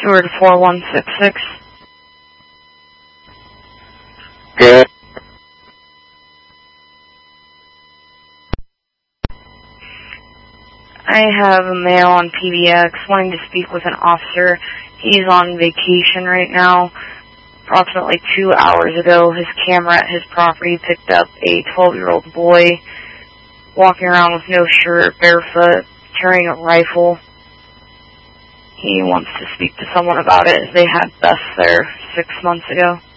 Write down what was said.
Steward 4166. Good. I have a male on PBX wanting to speak with an officer. He's on vacation right now. Approximately 2 hours ago, his camera at his property picked up a 12-year-old boy walking around with no shirt, barefoot, carrying a rifle. He wants to speak to someone about it, as they had Beth there 6 months ago.